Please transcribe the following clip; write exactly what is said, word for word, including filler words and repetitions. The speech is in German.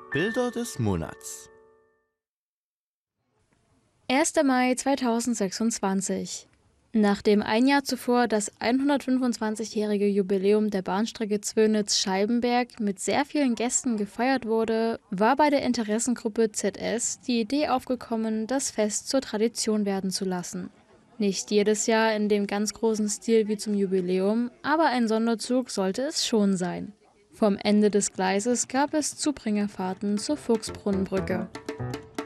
Bilder des Monats. erster Mai zweitausendsechsundzwanzig. Nachdem ein Jahr zuvor das hundertfünfundzwanzigjährige Jubiläum der Bahnstrecke Zwönitz-Scheibenberg mit sehr vielen Gästen gefeiert wurde, war bei der Interessengruppe Z S die Idee aufgekommen, das Fest zur Tradition werden zu lassen. Nicht jedes Jahr in dem ganz großen Stil wie zum Jubiläum, aber ein Sonderzug sollte es schon sein. Vom Ende des Gleises gab es Zubringerfahrten zur Fuchsbrunnenbrücke.